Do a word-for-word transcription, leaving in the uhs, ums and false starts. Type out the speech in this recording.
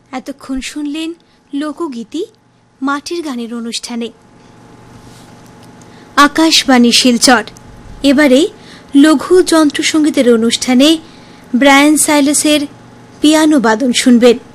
এতক্ষণ শুনলেন লোকগীতি মাটির গানের অনুষ্ঠানে আকাশবাণী শিলচর। এবারে লঘু যন্ত্রসঙ্গীতের অনুষ্ঠানে ব্রায়ান সাইলাসের পিয়ানো বাদন শুনবেন।